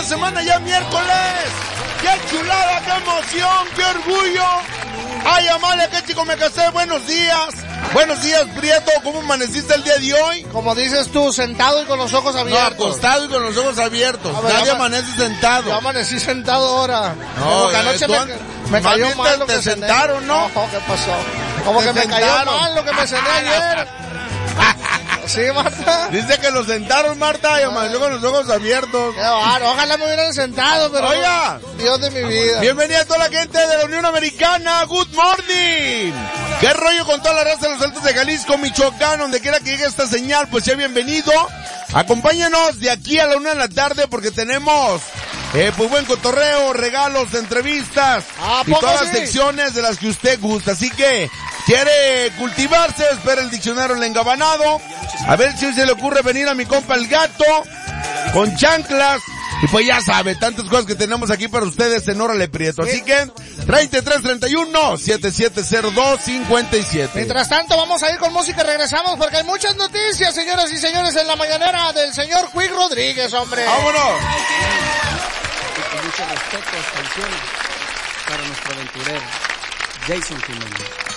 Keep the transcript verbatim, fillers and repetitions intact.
semana ya miércoles. ¡Qué chulada, qué emoción, qué orgullo! ¡Ay, Amalia, qué chico me casé! ¡Buenos días! Buenos días, Prieto. ¿Cómo amaneciste el día de hoy? Como dices tú, sentado y con los ojos abiertos. No, acostado y con los ojos abiertos. Ver, Nadie ama... amanece sentado. Yo amanecí sentado ahora. No, como que anoche me, me cayó mal lo te que sentaron, cené. ¿no? No, ¿qué pasó? Como te que me sentaron. cayó mal lo que me cené ayer. ¿Sí, Marta? Dice que lo sentaron, Marta, y amaneció con los ojos abiertos. Qué bárbaro, ojalá me hubieran sentado, pero... Oiga. Dios de mi vida. Bienvenida a toda la gente de la Unión Americana. Good morning. ¿Qué rollo con toda la raza de los Altos de Jalisco, Michoacán, donde quiera que llegue esta señal? Pues sea bienvenido. Acompáñanos de aquí a la una de la tarde porque tenemos... Eh, pues buen cotorreo, regalos, entrevistas y todas las sí? secciones de las que usted gusta. Así que, quiere cultivarse, espera el diccionario el engabanado. A ver si se le ocurre venir a mi compa el gato, con chanclas. Y pues ya sabe, tantas cosas que tenemos aquí para ustedes en Órale Prieto. Así que, treinta y tres treinta y uno, setenta y siete cero dos, cincuenta y siete. Mientras tanto, vamos a ir con música y regresamos porque hay muchas noticias, señoras y señores, en la mañanera del señor Quick Rodríguez, hombre. ¡Vámonos! Y con mucho respeto, canciones para nuestro aventurero, Jason Jiménez.